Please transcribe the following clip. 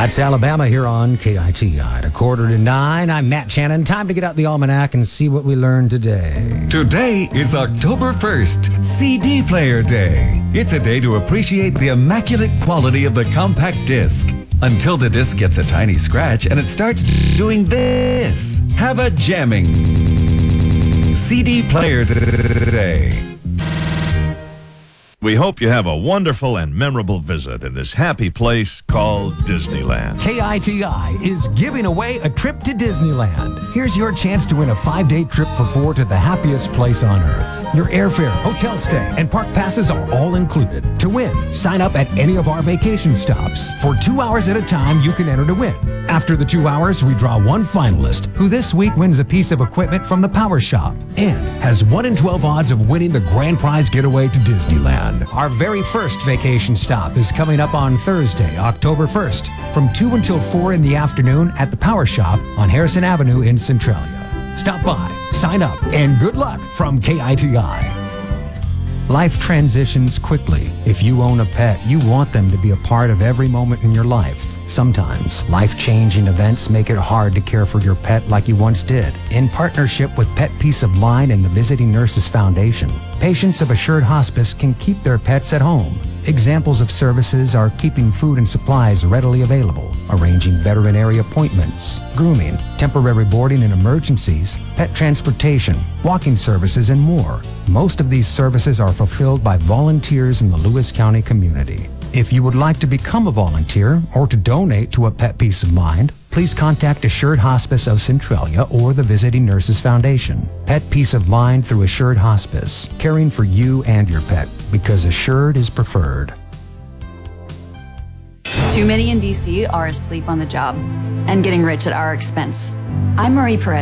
That's Alabama here on KITI at 8:45. I'm Matt Shannon. Time to get out the almanac and see what we learned today. Today is October 1st, CD Player Day. It's a day to appreciate the immaculate quality of the compact disc. Until the disc gets a tiny scratch and it starts doing this. Have a jamming CD player today. We hope you have a wonderful and memorable visit in this happy place called Disneyland. KITI is giving away a trip to Disneyland. Here's your chance to win a 5-day trip for 4 to the happiest place on earth. Your airfare, hotel stay, and park passes are all included. To win, sign up at any of our vacation stops. For 2 hours at a time, you can enter to win. After the 2 hours, we draw one finalist who this week wins a piece of equipment from the Power Shop and has 1 in 12 odds of winning the grand prize getaway to Disneyland. Our very first vacation stop is coming up on Thursday, October 1st, from 2 until 4 in the afternoon at the Power Shop on Harrison Avenue in Centralia. Stop by, sign up, and good luck from KITI. Life transitions quickly. If you own a pet, you want them to be a part of every moment in your life. Sometimes, life-changing events make it hard to care for your pet like you once did. In partnership with Pet Peace of Mind and the Visiting Nurses Foundation, patients of Assured Hospice can keep their pets at home. Examples of services are keeping food and supplies readily available, arranging veterinary appointments, grooming, temporary boarding in emergencies, pet transportation, walking services, and more. Most of these services are fulfilled by volunteers in the Lewis County community. If you would like to become a volunteer or to donate to a Pet Peace of Mind, please contact Assured Hospice of Centralia or the Visiting Nurses Foundation. Pet Peace of Mind through Assured Hospice, caring for you and your pet, because Assured is preferred. Too many in DC are asleep on the job and getting rich at our expense. I'm Marie Perez.